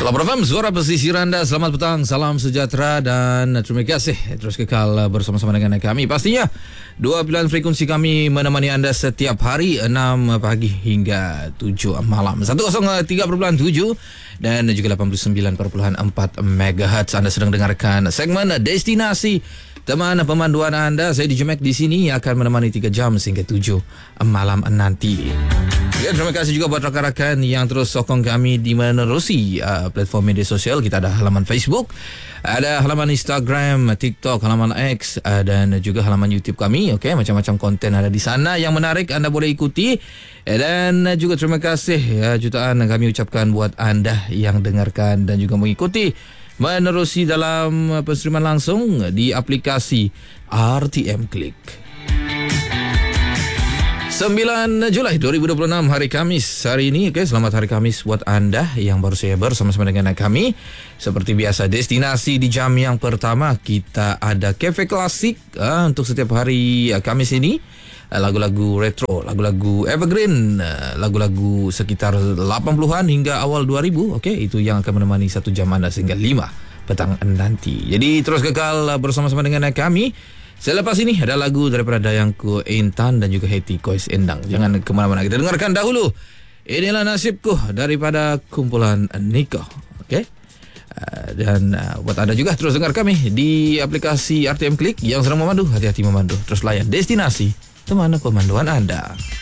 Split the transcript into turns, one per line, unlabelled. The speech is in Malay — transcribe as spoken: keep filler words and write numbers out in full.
Kelapa F M, suara pesisir anda. Selamat petang, salam sejahtera dan terima kasih terus kekal bersama-sama dengan kami. Pastinya dua pilihan frekuensi kami menemani anda setiap hari enam pagi hingga tujuh malam. seratus tiga perpuluhan tujuh dan juga lapan puluh sembilan perpuluhan empat megahertz. Anda sedang dengarkan segmen Destinasi teman pemanduan anda. Saya D J Mac di sini yang akan menemani tiga jam sehingga tujuh malam nanti. Ya, terima kasih juga buat rakan-rakan yang terus sokong kami di menerusi uh, platform media sosial. Kita ada halaman Facebook, ada halaman Instagram, TikTok, halaman X uh, dan juga halaman YouTube kami. Okey, macam-macam konten ada di sana yang menarik, anda boleh ikuti. Dan juga terima kasih ya, jutaan kami ucapkan buat anda yang dengarkan dan juga mengikuti menerusi dalam penseriman langsung di aplikasi R T M Click. sembilan Julai dua ribu dua puluh enam, hari Kamis hari ini. Okay, selamat hari Kamis buat anda yang baru saya bersama-sama dengan kami. Seperti biasa, destinasi di jam yang pertama kita ada Cafe Klasik uh, untuk setiap hari uh, Kamis ini. Uh, lagu-lagu retro, lagu-lagu evergreen, uh, lagu-lagu sekitar lapan puluhan hingga awal dua ribu. Okay, itu yang akan menemani satu jam anda sehingga lima petang nanti. Jadi terus kekal uh, bersama-sama dengan kami. Selepas ini ada lagu daripada Dayangku Intan dan juga Heti Kois Endang. Jangan ke mana-mana, kita dengarkan dahulu Inilah Nasibku daripada kumpulan Niko. Okey. Uh, dan uh, buat anda juga terus dengar kami di aplikasi R T M Click yang sedang memandu. Hati-hati memandu. Terus layan destinasi teman pemanduan anda.